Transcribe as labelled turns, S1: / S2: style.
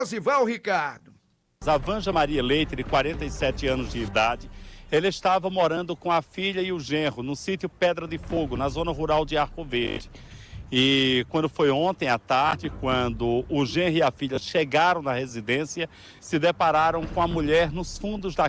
S1: Rosival Ricardo.
S2: A Vanja Maria Leite, de 47 anos de idade, ele estava morando com a filha e o genro no sítio Pedra de Fogo, na zona rural de Arco Verde. E quando foi ontem à tarde, quando o genro e a filha chegaram na residência, se depararam com a mulher nos fundos da